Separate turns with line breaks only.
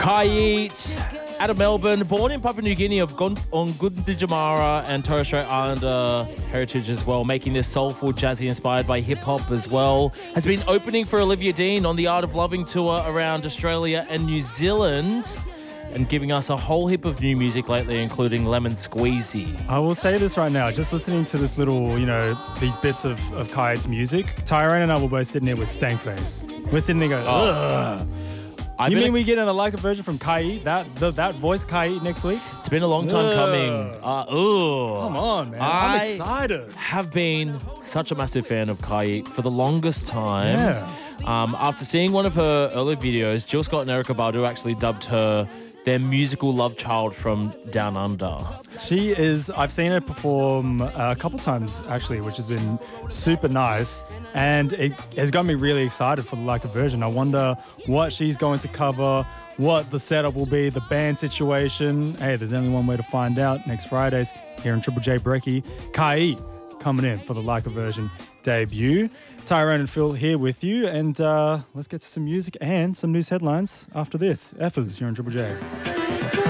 Kayit, out of Melbourne, born in Papua New Guinea of Gunditjmara and Torres Strait Islander heritage as well, making this soulful, jazzy inspired by hip-hop as well. Has been opening for Olivia Dean on the Art of Loving tour around Australia and New Zealand, and giving us a whole heap of new music lately, including Lemon Squeezy.
I will say this right now, just listening to this little, these bits of Kayit's music, Tyrone and I were both sitting there with stank face. We're sitting there going, ugh. You mean we get an Leica version from Kayit? That voice Kayit next week?
It's been a long time coming.
Come on, man. I'm excited.
Have been such a massive fan of Kayit for the longest time.
Yeah.
After seeing one of her early videos, Jill Scott and Erykah Badu actually dubbed her their musical love child from Down Under.
She is, I've seen her perform a couple times actually, which has been super nice. And it has got me really excited for the Leica version. I wonder what she's going to cover, what the setup will be, the band situation. Hey, there's only one way to find out. Next Fridays here in Triple J Brekkie. Kayit coming in for the Leica version debut. Tyrone and Phil here with you, and let's get to some music and some news headlines after this. Effers, you're on Triple J.